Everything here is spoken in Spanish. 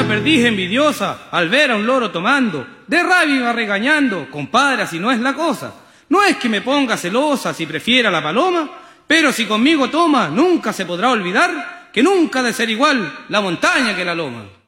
una perdiz envidiosa, al ver a un loro tomando, de rabia iba regañando, compadre, así no es la cosa. No es que me ponga celosa si prefiera la paloma, pero si conmigo toma, nunca se podrá olvidar que nunca ha de ser igual la montaña que la loma.